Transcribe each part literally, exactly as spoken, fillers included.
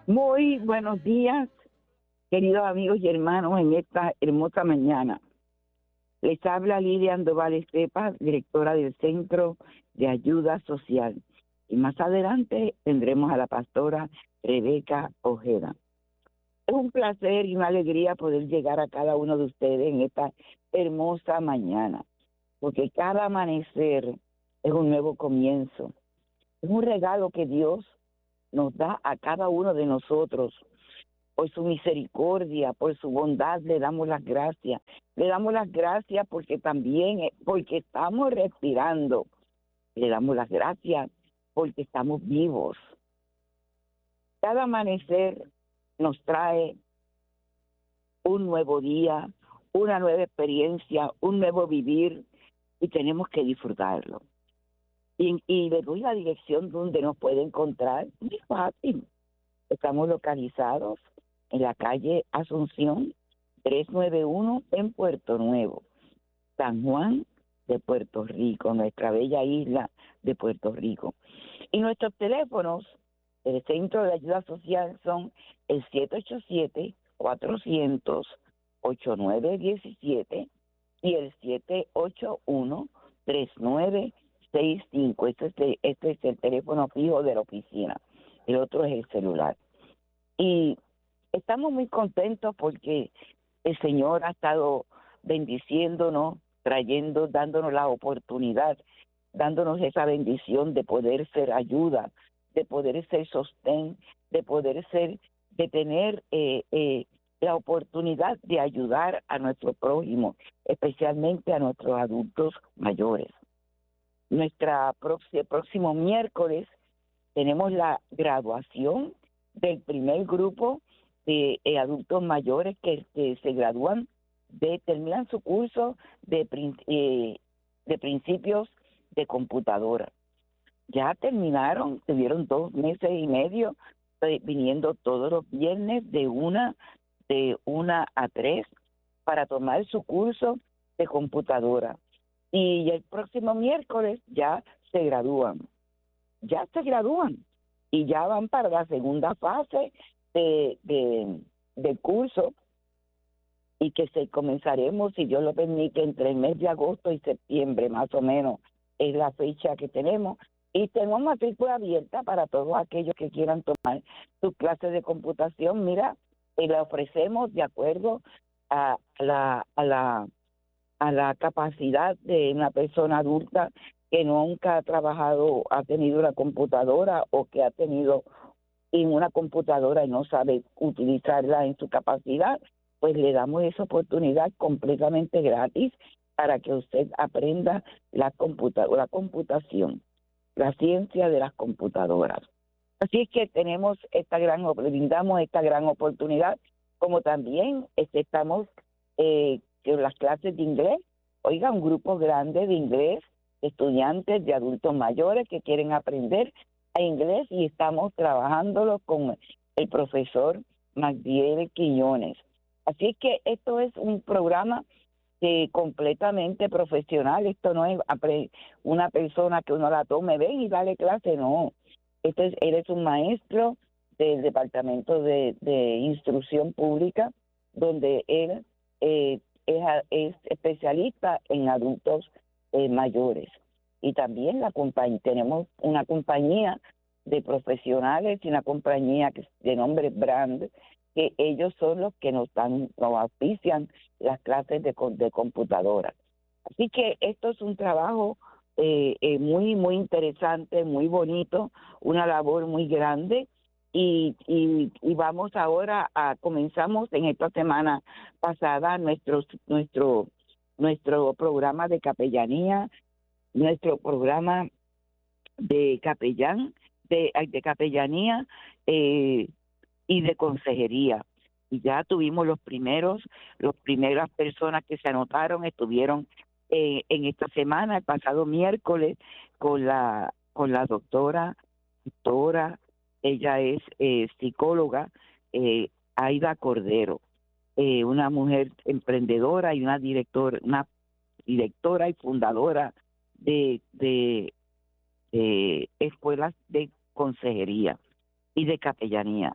Muy buenos días, queridos amigos y hermanos, en esta hermosa mañana. Les habla Lidia Andoval Estepa, directora del Centro de Ayuda Social. Y más adelante tendremos a la pastora Rebeca Ojeda. Es un placer y una alegría poder llegar a cada uno de ustedes en esta hermosa mañana, porque cada amanecer es un nuevo comienzo. Es un regalo que Dios nos da a cada uno de nosotros. Por su misericordia, por su bondad, le damos las gracias. Le damos las gracias porque también, porque estamos respirando. Le damos las gracias porque estamos vivos. Cada amanecer nos trae un nuevo día, una nueva experiencia, un nuevo vivir, y tenemos que disfrutarlo. Y, y le doy la dirección donde nos puede encontrar. Muy fácil. Estamos localizados en la calle Asunción trescientos noventa y uno en Puerto Nuevo, San Juan de Puerto Rico, nuestra bella isla de Puerto Rico. Y nuestros teléfonos del Centro de Ayuda Social son el siete ocho siete, cuatrocientos, ochenta y nueve diecisiete y el siete ocho uno, treinta y nueve sesenta y cinco. Este es, el, este es el teléfono fijo de la oficina. El otro es el celular. Y estamos muy contentos porque el Señor ha estado bendiciéndonos, trayendo, dándonos la oportunidad, dándonos esa bendición de poder ser ayuda, de poder ser sostén, de poder ser, de tener eh, eh, la oportunidad de ayudar a nuestro prójimo, especialmente a nuestros adultos mayores. Nuestra próximo, próximo miércoles tenemos la graduación del primer grupo de eh, adultos mayores que, que se gradúan, de terminan su curso de, eh, de principios de computadora. Ya terminaron, tuvieron dos meses y medio eh, viniendo todos los viernes de una, de una a tres para tomar su curso de computadora. Y el próximo miércoles ya se gradúan. Ya se gradúan y ya van para la segunda fase de, de, del curso, y que se comenzaremos, si Dios lo permite, entre el mes de agosto y septiembre, más o menos, es la fecha que tenemos. Y tenemos matrícula abierta para todos aquellos que quieran tomar sus clases de computación. Mira, y la ofrecemos de acuerdo a la, a la, a la capacidad de una persona adulta que nunca ha trabajado, ha tenido una computadora o que ha tenido en una computadora y no sabe utilizarla en su capacidad, pues le damos esa oportunidad completamente gratis para que usted aprenda la, computa la computación, la ciencia de las computadoras. Así es que tenemos esta gran, brindamos esta gran oportunidad, como también este, estamos eh, con las clases de inglés. Oiga, un grupo grande de inglés, estudiantes, de adultos mayores que quieren aprender a inglés, y estamos trabajándolo con el profesor Magdiel Quiñones. Así que esto es un programa eh, completamente profesional. Esto no es una persona que uno la tome, ven y dale clase, no. Este es, él es un maestro del Departamento de, de Instrucción Pública, donde él eh, es, es especialista en adultos eh, mayores. Y también la compañía, tenemos una compañía de profesionales y una compañía que, de nombre Brand, que ellos son los que nos dan, nos auspician las clases de, de computadora. Así que esto es un trabajo eh, eh, muy, muy interesante, muy bonito, una labor muy grande, y, y, y vamos ahora a, comenzamos en esta semana pasada nuestro, nuestro, nuestro programa de capellanía, nuestro programa de capellán, de, de capellanía eh, y de consejería. Y ya tuvimos los primeros, las primeras personas que se anotaron, estuvieron eh, en esta semana, el pasado miércoles, con la con la doctora, doctora, ella es eh, psicóloga, eh, Aida Cordero, eh, una mujer emprendedora y una directora, una directora y fundadora de, de, de escuelas de consejería y de capellanía.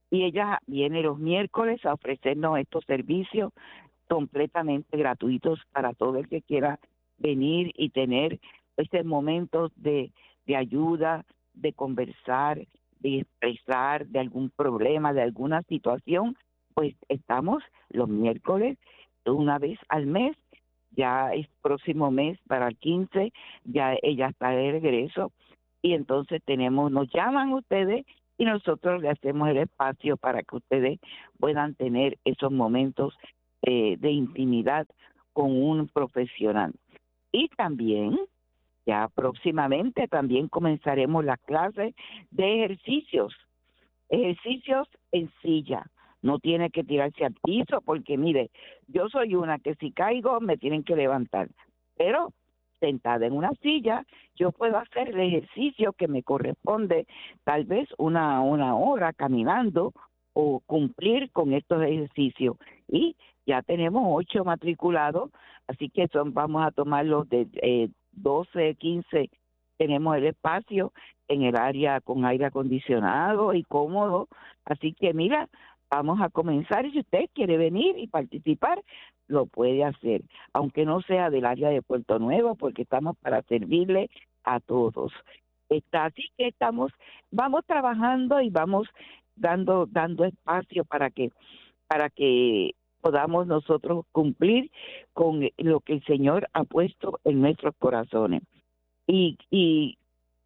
Y ella viene los miércoles a ofrecernos estos servicios completamente gratuitos para todo el que quiera venir y tener estos momentos de, de ayuda, de conversar, de expresar de algún problema, de alguna situación. Pues estamos los miércoles una vez al mes. Ya es próximo mes para el quince, ya ella está de regreso, y entonces tenemos, nos llaman ustedes y nosotros le hacemos el espacio para que ustedes puedan tener esos momentos eh, de intimidad con un profesional. Y también, ya próximamente, también comenzaremos las clases de ejercicios, ejercicios en silla. No tiene que tirarse al piso porque, mire, yo soy una que si caigo me tienen que levantar, pero sentada en una silla yo puedo hacer el ejercicio que me corresponde, tal vez una, una hora caminando o cumplir con estos ejercicios. Y ya tenemos ocho matriculados, así que son, vamos a tomarlos de eh, doce, quince, tenemos el espacio en el área con aire acondicionado y cómodo, así que mira, vamos a comenzar y si usted quiere venir y participar, lo puede hacer, aunque no sea del área de Puerto Nuevo, porque estamos para servirle a todos. Está, así que estamos, vamos trabajando y vamos dando dando espacio para que para que podamos nosotros cumplir con lo que el Señor ha puesto en nuestros corazones. Y, y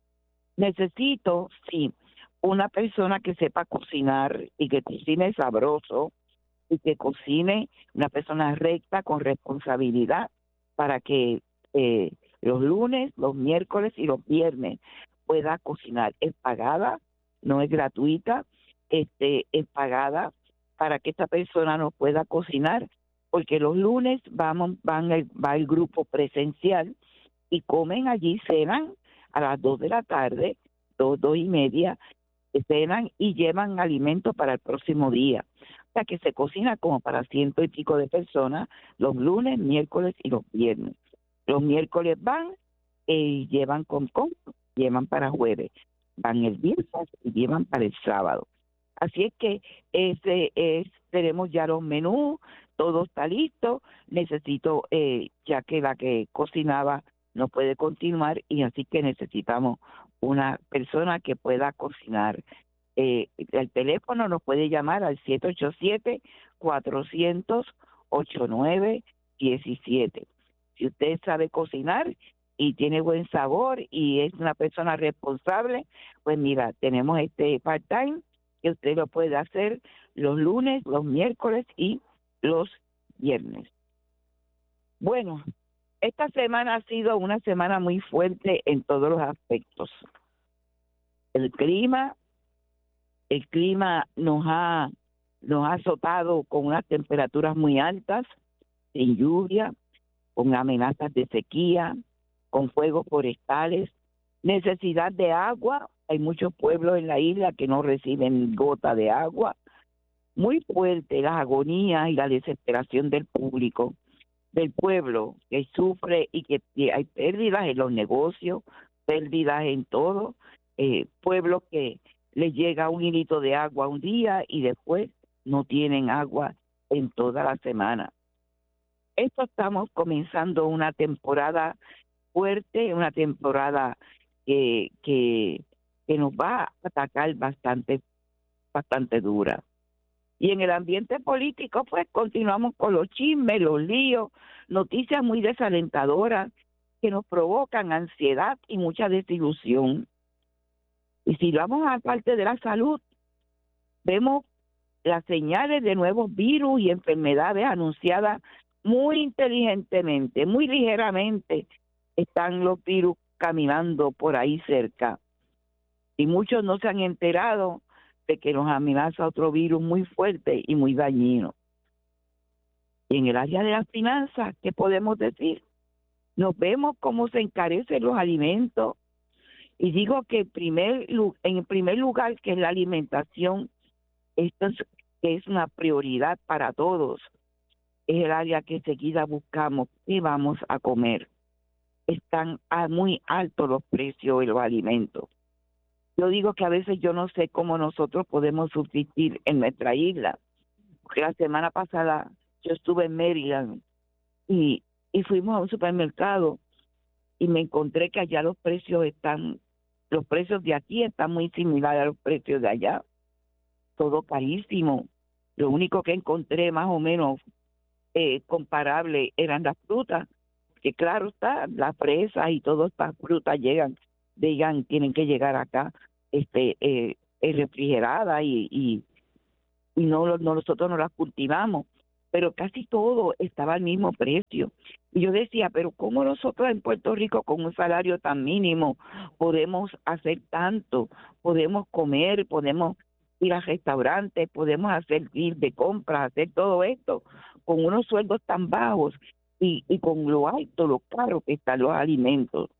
necesito, sí, una persona que sepa cocinar y que cocine sabroso y que cocine, una persona recta con responsabilidad para que eh, los lunes, los miércoles y los viernes pueda cocinar. Es pagada, no es gratuita, este es pagada para que esta persona nos pueda cocinar, porque los lunes vamos van el, va el grupo presencial y comen allí, cenan a las dos de la tarde, dos, dos y media, cenan y llevan alimentos para el próximo día. O sea que se cocina como para ciento y pico de personas los lunes, miércoles y los viernes. Los miércoles van y eh, llevan con con, llevan para jueves, van el viernes y llevan para el sábado. Así es que ese es, tenemos ya los menús, todo está listo. Necesito, eh, ya que la que cocinaba no puede continuar, y así que necesitamos una persona que pueda cocinar. Eh, el teléfono nos puede llamar al siete ocho siete, cuatro cero cero, ocho nueve uno siete. Si usted sabe cocinar y tiene buen sabor y es una persona responsable, pues mira, tenemos este part-time que usted lo puede hacer los lunes, los miércoles y los viernes. Bueno, esta semana ha sido una semana muy fuerte en todos los aspectos. El clima, el clima nos ha nos ha azotado con unas temperaturas muy altas, sin lluvia, con amenazas de sequía, con fuegos forestales, necesidad de agua. Hay muchos pueblos en la isla que no reciben gota de agua. Muy fuerte las agonías y la desesperación del público, del pueblo que sufre y que hay pérdidas en los negocios, pérdidas en todo, eh, pueblos que les llega un hilito de agua un día y después no tienen agua en toda la semana. Esto estamos comenzando una temporada fuerte, una temporada que, que, que nos va a atacar bastante, bastante dura. Y en el ambiente político, pues continuamos con los chismes, los líos, noticias muy desalentadoras que nos provocan ansiedad y mucha desilusión. Y si vamos a parte de la salud, vemos las señales de nuevos virus y enfermedades anunciadas muy inteligentemente, muy ligeramente. Están los virus caminando por ahí cerca. Y muchos no se han enterado de que nos amenaza otro virus muy fuerte y muy dañino. Y en el área de las finanzas, ¿qué podemos decir? Nos vemos cómo se encarecen los alimentos. Y digo que en primer, en primer lugar, que es la alimentación, esto es, que es una prioridad para todos, es el área que enseguida buscamos qué vamos a comer. Están a muy altos los precios de los alimentos. Yo digo que a veces yo no sé cómo nosotros podemos subsistir en nuestra isla. Porque la semana pasada yo estuve en Maryland y, y fuimos a un supermercado y me encontré que allá los precios están, los precios de aquí están muy similares a los precios de allá. Todo carísimo. Lo único que encontré más o menos eh, comparable eran las frutas, que claro está, las fresas y todas estas frutas llegan, digan, tienen que llegar acá este eh, eh, refrigeradas y, y, y no, lo- no nosotros no las cultivamos, pero casi todo estaba al mismo precio. Y yo decía, pero ¿cómo nosotros en Puerto Rico con un salario tan mínimo podemos hacer tanto? Podemos comer, podemos ir a restaurantes, podemos hacer ir de compras, hacer todo esto con unos sueldos tan bajos y, y con lo alto, lo caro que están los alimentos.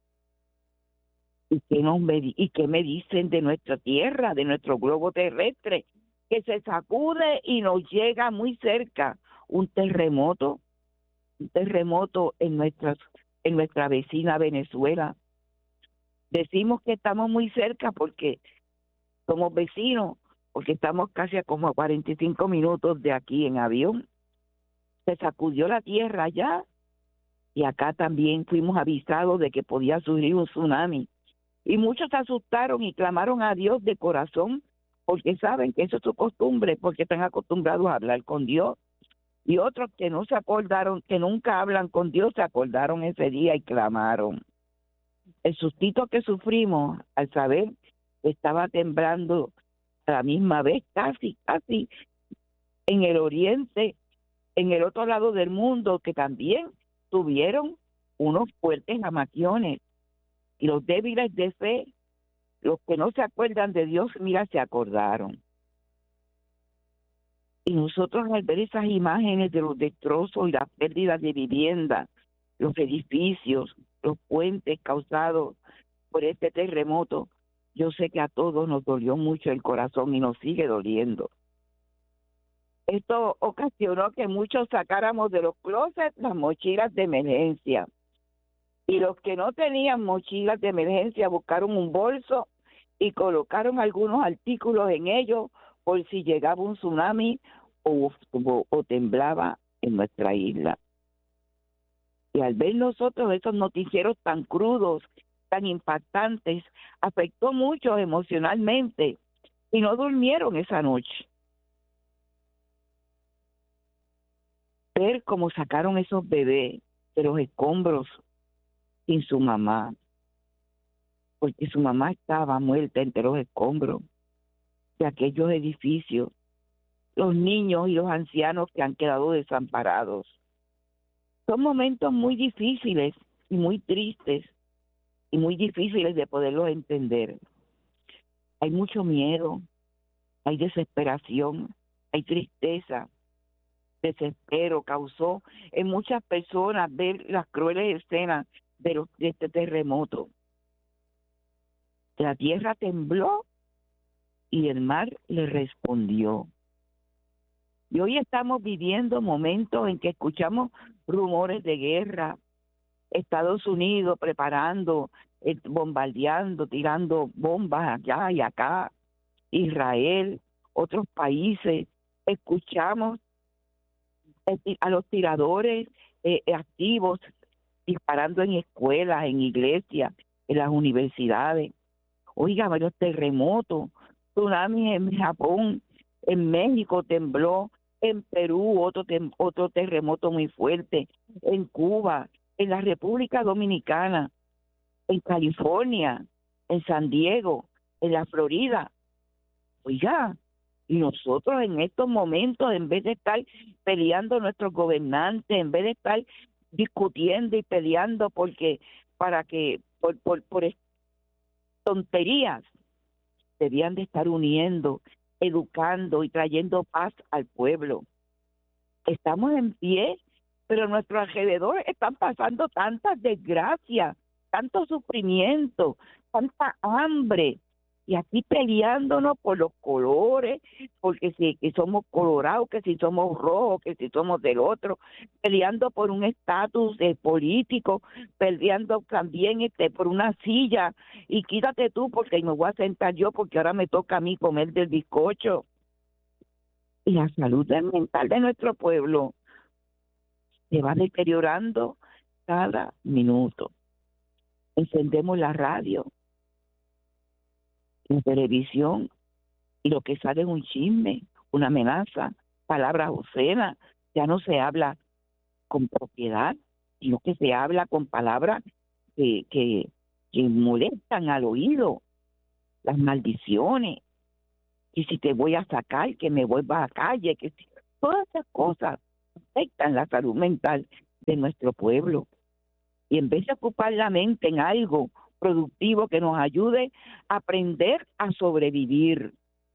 ¿Y qué, nos me, di- ¿Y qué me dicen de nuestra tierra, de nuestro globo terrestre, que se sacude y nos llega muy cerca un terremoto, un terremoto en nuestras, en nuestra vecina Venezuela? Decimos que estamos muy cerca porque somos vecinos, porque estamos casi a como a cuarenta y cinco minutos de aquí en avión. Se sacudió la tierra allá y acá también fuimos avisados de que podía surgir un tsunami. Y muchos se asustaron y clamaron a Dios de corazón, porque saben que eso es su costumbre, porque están acostumbrados a hablar con Dios. Y otros que no se acordaron, que nunca hablan con Dios, se acordaron ese día y clamaron. El sustito que sufrimos al saber que estaba temblando a la misma vez, casi, casi en el oriente, en el otro lado del mundo, que también tuvieron unos fuertes jamaquiones. Y los débiles de fe, los que no se acuerdan de Dios, mira, se acordaron. Y nosotros al ver esas imágenes de los destrozos y las pérdidas de vivienda, los edificios, los puentes causados por este terremoto, yo sé que a todos nos dolió mucho el corazón y nos sigue doliendo. Esto ocasionó que muchos sacáramos de los closets las mochilas de emergencia. Y los que no tenían mochilas de emergencia buscaron un bolso y colocaron algunos artículos en ellos por si llegaba un tsunami o, o, o temblaba en nuestra isla. Y al ver nosotros esos noticieros tan crudos, tan impactantes, afectó mucho emocionalmente y no durmieron esa noche. Ver cómo sacaron esos bebés de los escombros sin su mamá, porque su mamá estaba muerta entre los escombros de aquellos edificios, los niños y los ancianos que han quedado desamparados. Son momentos muy difíciles y muy tristes y muy difíciles de poderlos entender. Hay mucho miedo, hay desesperación, hay tristeza, desespero. Causó en muchas personas ver las crueles escenas de, los, de este terremoto. La tierra tembló y el mar le respondió. Y hoy estamos viviendo momentos en que escuchamos rumores de guerra, Estados Unidos preparando, eh, bombardeando, tirando bombas allá y acá, Israel, otros países. Escuchamos eh, a los tiradores eh, activos disparando en escuelas, en iglesias, en las universidades. Oiga, varios terremotos, tsunamis en Japón, en México tembló, en Perú otro tem- otro terremoto muy fuerte, en Cuba, en la República Dominicana, en California, en San Diego, en la Florida. Oiga, y nosotros en estos momentos, en vez de estar peleando nuestros gobernantes, en vez de estar discutiendo y peleando porque para que por por por tonterías, debían de estar uniendo, educando y trayendo paz al pueblo. Estamos en pie, pero a nuestro alrededor están pasando tantas desgracias, tanto sufrimiento, tanta hambre, y aquí peleándonos por los colores, por porque si que somos colorados, que si somos rojos, que si somos del otro, peleando por un estatus eh, político, peleando también este por una silla, y quítate tú porque me voy a sentar yo porque ahora me toca a mí comer del bizcocho. Y la salud mental de nuestro pueblo se va deteriorando cada minuto. Encendemos la radio, la televisión, y lo que sale es un chisme, una amenaza, palabras obscenas. Ya no se habla con propiedad, sino que se habla con palabras que, que, que molestan al oído, las maldiciones, que si te voy a sacar, que me vuelvas a la calle, que si, todas esas cosas afectan la salud mental de nuestro pueblo. Y en vez de ocupar la mente en algo productivo que nos ayude a aprender a sobrevivir.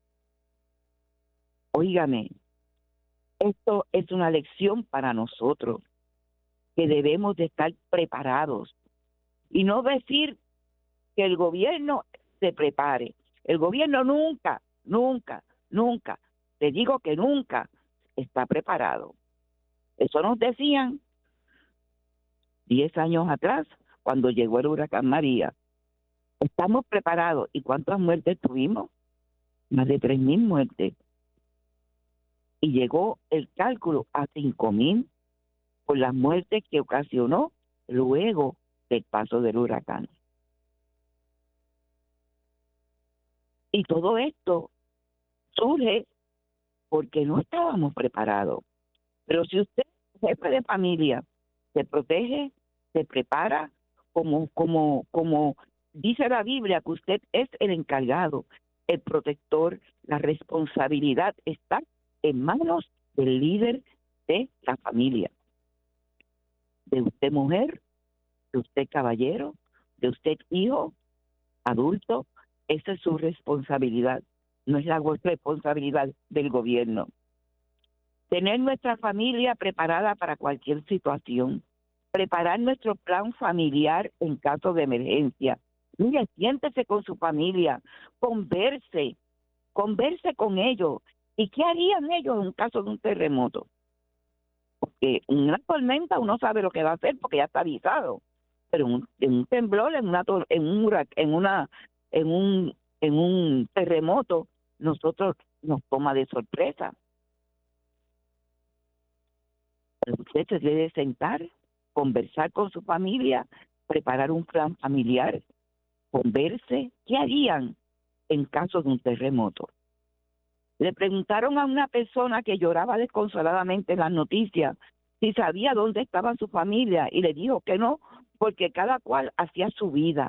Óigame, esto es una lección para nosotros, que debemos de estar preparados y no decir que el gobierno se prepare. El gobierno nunca, nunca, nunca, te digo que nunca está preparado. Eso nos decían diez años atrás, cuando llegó el huracán María. Estamos preparados. ¿Y cuántas muertes tuvimos? Más de tres mil muertes. Y llegó el cálculo a cinco mil por las muertes que ocasionó luego del paso del huracán. Y todo esto surge porque no estábamos preparados. Pero si usted, jefe de familia, se protege, se prepara, como, como, como dice la Biblia, que usted es el encargado, el protector, la responsabilidad está en manos del líder de la familia. De usted mujer, de usted caballero, de usted hijo, adulto, esa es su responsabilidad, no es la responsabilidad del gobierno. Tener nuestra familia preparada para cualquier situación, preparar nuestro plan familiar en caso de emergencia. Mire, siéntese con su familia, converse, converse con ellos. ¿Y qué harían ellos en caso de un terremoto? Porque en una tormenta uno sabe lo que va a hacer porque ya está avisado, pero en un, en un temblor, en una en un hurac- en una en un en un terremoto, nosotros nos toma de sorpresa. Usted se debe sentar, conversar con su familia, preparar un plan familiar, converse, ¿qué harían en caso de un terremoto? Le preguntaron a una persona que lloraba desconsoladamente en las noticias si sabía dónde estaba su familia y le dijo que no, porque cada cual hacía su vida.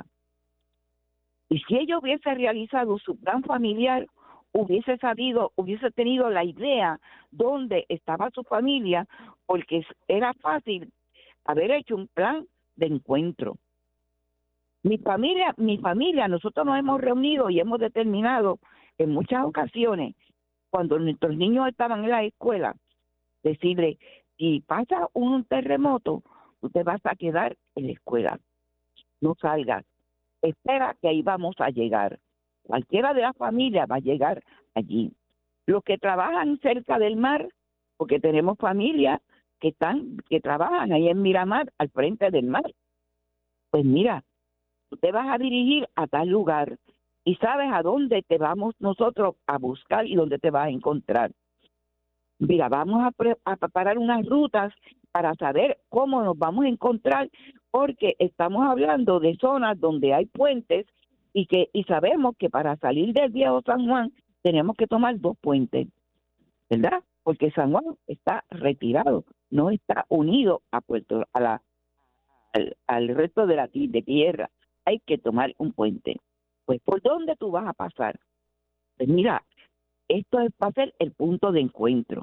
Y si ella hubiese realizado su plan familiar, hubiese sabido, hubiese tenido la idea dónde estaba su familia, porque era fácil haber hecho un plan de encuentro. Mi familia, mi familia, nosotros nos hemos reunido y hemos determinado en muchas ocasiones, cuando nuestros niños estaban en la escuela, decirle, si pasa un terremoto, tú te vas a quedar en la escuela, no salgas, espera que ahí vamos a llegar. Cualquiera de las familias va a llegar allí. Los que trabajan cerca del mar, porque tenemos familias que están, que trabajan ahí en Miramar, al frente del mar, pues mira, tú te vas a dirigir a tal lugar y sabes a dónde te vamos nosotros a buscar y dónde te vas a encontrar. Mira, vamos a, pre- a preparar unas rutas para saber cómo nos vamos a encontrar, porque estamos hablando de zonas donde hay puentes y que y sabemos que para salir del viejo San Juan tenemos que tomar dos puentes, ¿verdad? Porque San Juan está retirado, no está unido a Puerto a la al, al resto de la ti- de tierra. Hay que tomar un puente. Pues, ¿por dónde tú vas a pasar? Pues mira, esto es, va a ser el punto de encuentro.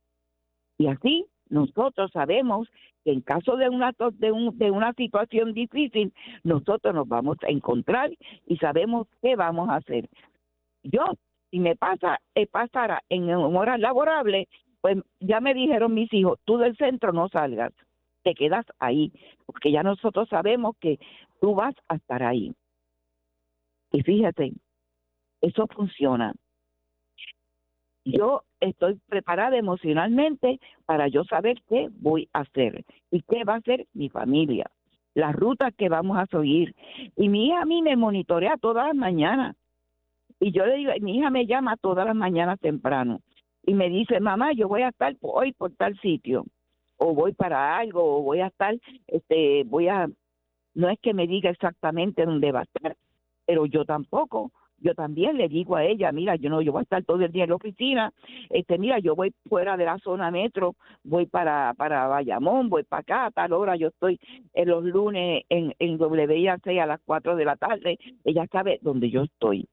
Y así nosotros sabemos que en caso de una to- de, un, de una situación difícil, nosotros nos vamos a encontrar y sabemos qué vamos a hacer. Yo, si me pasa, eh, pasara en horas laborables, pues ya me dijeron mis hijos, tú del centro no salgas, te quedas ahí, porque ya nosotros sabemos que tú vas a estar ahí. Y fíjate, eso funciona. yo estoy preparada emocionalmente para yo saber qué voy a hacer y qué va a hacer mi familia, las rutas que vamos a seguir. Y mi hija a mí me monitorea todas las mañanas. Y yo le digo, mi hija me llama todas las mañanas temprano y me dice, mamá, yo voy a estar hoy por tal sitio, o voy para algo, o voy a estar, este, voy a, no es que me diga exactamente dónde va a estar, pero yo tampoco, yo también le digo a ella, mira, yo no, yo voy a estar todo el día en la oficina, este, mira, yo voy fuera de la zona metro, voy para, para Bayamón, voy para acá, a tal hora yo estoy en los lunes en, en W I A C a las cuatro de la tarde, ella sabe dónde yo estoy.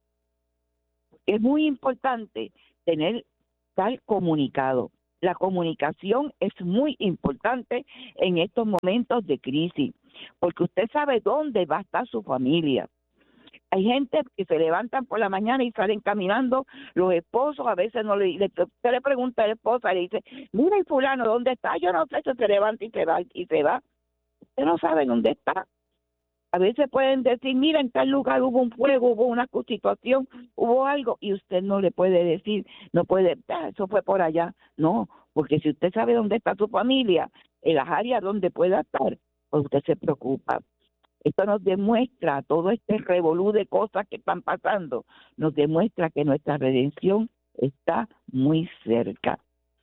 Es muy importante tener tal comunicado. La comunicación es muy importante en estos momentos de crisis, porque usted sabe dónde va a estar su familia. Hay gente que se levantan por la mañana y salen caminando, los esposos a veces no le, le usted le pregunta a la esposa y le dice, mira, y fulano, ¿dónde está? Yo no sé, se levanta y se va, y se va. Usted no sabe dónde está. A veces pueden decir, mira, en tal lugar hubo un fuego, hubo una situación, hubo algo, y usted no le puede decir, no puede, ah, eso fue por allá. No, porque si usted sabe dónde está su familia, en las áreas donde pueda estar, pues usted se preocupa. Esto nos demuestra, todo este revolú de cosas que están pasando, nos demuestra que nuestra redención está muy cerca.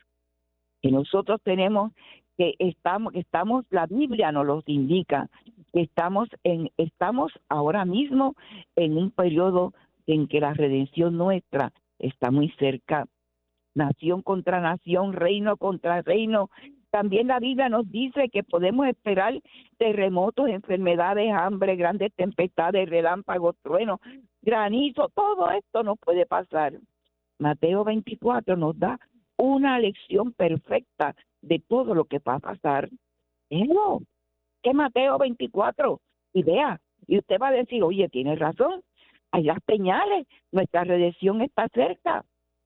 Que nosotros tenemos que estamos, que estamos, la Biblia nos los indica, que estamos en, estamos ahora mismo en un periodo en que la redención nuestra está muy cerca. Nación contra nación, reino contra reino. También la Biblia nos dice que podemos esperar terremotos, enfermedades, hambre, grandes tempestades, relámpagos, truenos, granizo, todo esto nos puede pasar. Mateo veinticuatro nos da una lección perfecta de todo lo que va a pasar. Eso, que Mateo veinticuatro, y vea, y usted va a decir, oye, tiene razón, hay las señales, nuestra redención está cerca.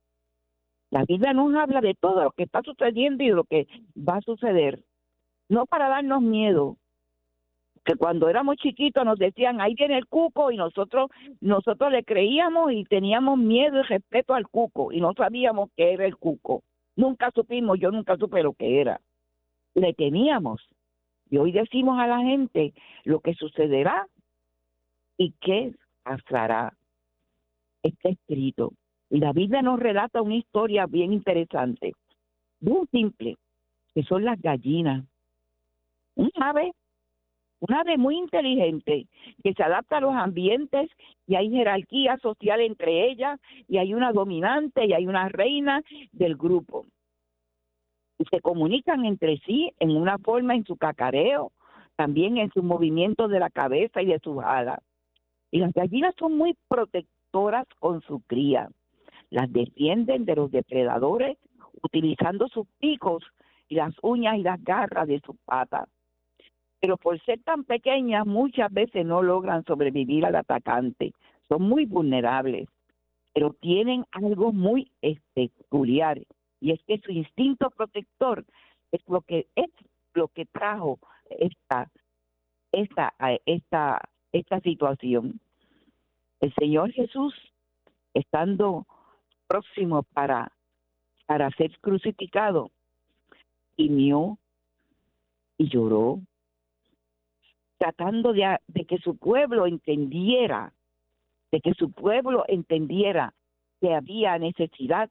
La Biblia nos habla de todo lo que está sucediendo y de lo que va a suceder, no para darnos miedo, que cuando éramos chiquitos nos decían, ahí viene el cuco, y nosotros nosotros le creíamos y teníamos miedo y respeto al cuco, y no sabíamos qué era el cuco. Nunca supimos, yo nunca supe lo que era. Le teníamos. Y hoy decimos a la gente lo que sucederá y qué pasará. Está escrito. Y la Biblia nos relata una historia bien interesante, muy simple, que son las gallinas. Un ave, un ave muy inteligente, que se adapta a los ambientes, y hay jerarquía social entre ellas, y hay una dominante y hay una reina del grupo. Y se comunican entre sí en una forma, en su cacareo, también en sus movimientos de la cabeza y de sus alas. Y las gallinas son muy protectoras con su cría. Las defienden de los depredadores utilizando sus picos y las uñas y las garras de sus patas. Pero por ser tan pequeñas, muchas veces no logran sobrevivir al atacante. Son muy vulnerables, pero tienen algo muy peculiar, y es que su instinto protector es lo que es lo que trajo esta esta esta esta situación. El Señor Jesús, estando próximo para para ser crucificado, gimió y lloró, tratando de, de que su pueblo entendiera, de que su pueblo entendiera que había necesidad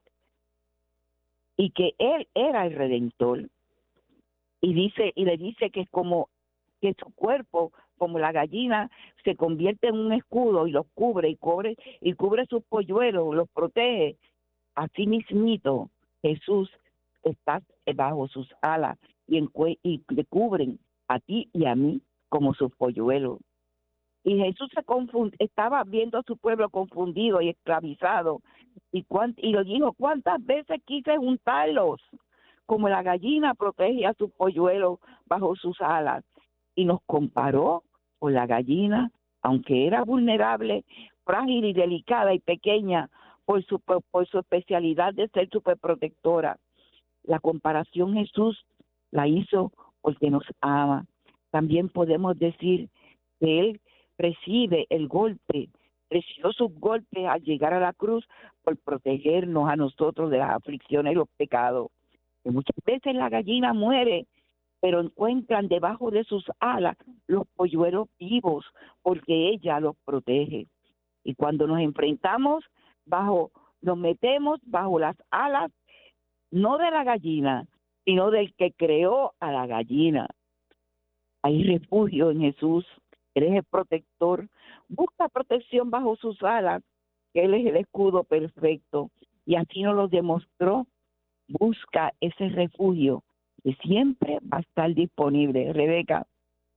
y que él era el Redentor. Y dice y le dice que como que su cuerpo, como la gallina, se convierte en un escudo y los cubre y cubre y cubre sus polluelos, los protege. Así mismito Jesús está bajo sus alas y, en, y le cubren a ti y a mí como sus polluelos. Y Jesús se confund, estaba viendo a su pueblo confundido y esclavizado, y, cuant, y le dijo, ¿cuántas veces quise juntarlos? Como la gallina protege a sus polluelos bajo sus alas. Y nos comparó con la gallina, aunque era vulnerable, frágil y delicada y pequeña, por su, por su especialidad de ser superprotectora. La comparación Jesús la hizo porque nos ama. También podemos decir que Él recibe el golpe Recibió sus golpes al llegar a la cruz por protegernos a nosotros de las aflicciones y los pecados. Y muchas veces la gallina muere, pero encuentran debajo de sus alas los polluelos vivos, porque ella los protege. Y cuando nos enfrentamos bajo, nos metemos bajo las alas, no de la gallina, sino del que creó a la gallina. Hay refugio en Jesús, Él es el protector. Busca protección bajo sus alas, que Él es el escudo perfecto. Y así nos lo demostró. Busca ese refugio que siempre va a estar disponible. Rebeca.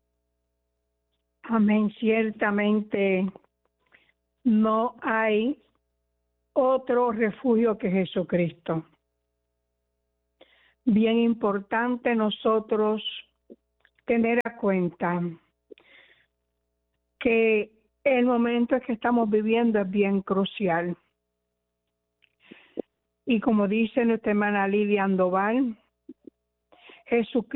Amén. Ciertamente no hay otro refugio que Jesucristo. Bien importante nosotros tener en cuenta que el momento que estamos viviendo es bien crucial. Y como dice nuestra hermana Lidia Andoval, Jesucristo